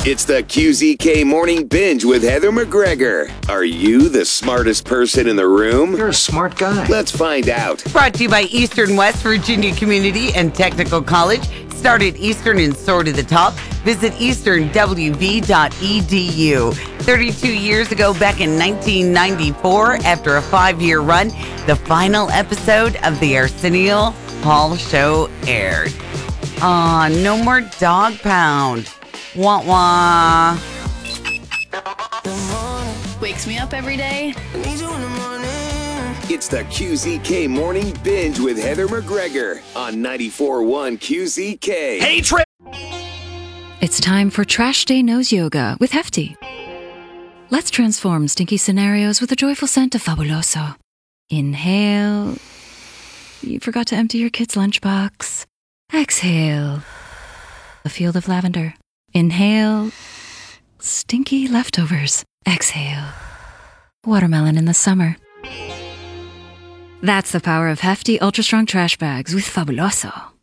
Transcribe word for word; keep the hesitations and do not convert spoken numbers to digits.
It's the Q Z K Morning Binge with Heather McGregor. Are you the smartest person in the room? You're a smart guy. Let's find out. Brought to you by Eastern West Virginia Community and Technical College. Start at Eastern and soar to the top. Visit eastern w v dot e d u. thirty-two years ago, back in nineteen ninety-four, after a five-year run, the final episode of the Arsenio Hall Show aired. Aw, no more dog pound. Wah wah. Wakes me up every day. It's the Q Z K Morning Binge with Heather McGregor on ninety-four point one Q Z K. Hey, Trip! It's time for Trash Day Nose Yoga with Hefty. Let's transform stinky scenarios with a joyful scent of Fabuloso. Inhale. You forgot to empty your kid's lunchbox. Exhale. A field of lavender. Inhale. Stinky leftovers. Exhale. Watermelon in the summer. That's the power of Hefty Ultra Strong Trash Bags with Fabuloso.